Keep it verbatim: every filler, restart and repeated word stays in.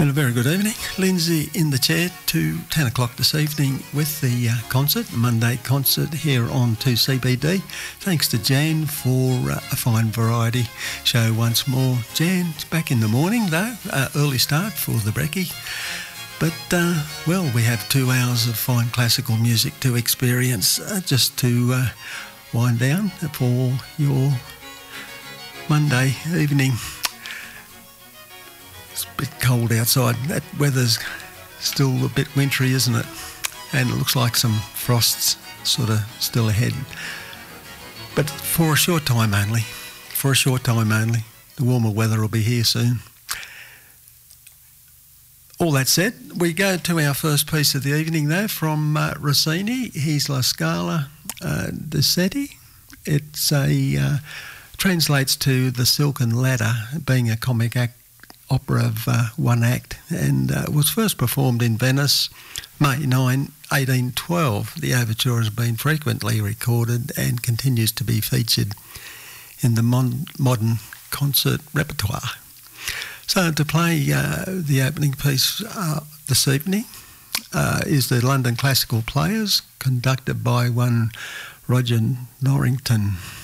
And a very good evening. Lindsay in the chair to ten o'clock this evening with the uh, concert, the Monday concert here on two C B D. Thanks to Jan for uh, a fine variety show once more. Jan's back in the morning though, uh, early start for the brekkie. But, uh, well, we have two hours of fine classical music to experience uh, just to uh, wind down for your Monday evening. It's a bit cold outside. That weather's still a bit wintry, isn't it? And it looks like some frosts sort of still ahead. But for a short time only. For a short time only. The warmer weather will be here soon. All that said, we go to our first piece of the evening though from uh, Rossini. He's La Scala uh, di Sette. It's a uh, translates to The Silken Ladder, being a comic act opera of uh, one act, and uh, was first performed in Venice, May ninth, eighteen twelve. The overture has been frequently recorded and continues to be featured in the mon- modern concert repertoire. So to play uh, the opening piece uh, this evening uh, is the London Classical Players, conducted by one Roger Norrington.